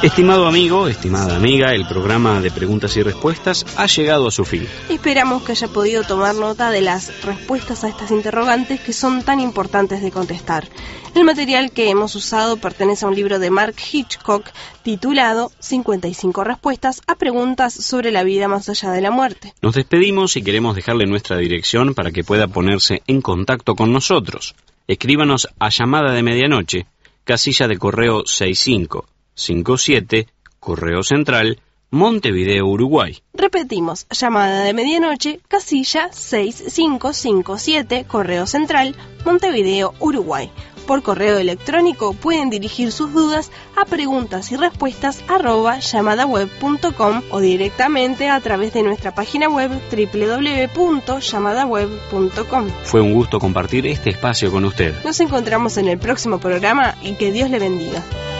Estimado amigo, estimada amiga, el programa de preguntas y respuestas ha llegado a su fin. Esperamos que haya podido tomar nota de las respuestas a estas interrogantes que son tan importantes de contestar. El material que hemos usado pertenece a un libro de Mark Hitchcock titulado 55 respuestas a preguntas sobre la vida más allá de la muerte. Nos despedimos y queremos dejarle nuestra dirección para que pueda ponerse en contacto con nosotros. Escríbanos a Llamada de Medianoche, casilla de correo 6557, Correo Central, Montevideo, Uruguay. Repetimos, Llamada de Medianoche, casilla 6557, Correo Central, Montevideo, Uruguay. Por correo electrónico pueden dirigir sus dudas a preguntasyrrespuestas@llamadaweb.com o directamente a través de nuestra página web www.llamadaweb.com. Fue un gusto compartir este espacio con usted. Nos encontramos en el próximo programa y que Dios le bendiga.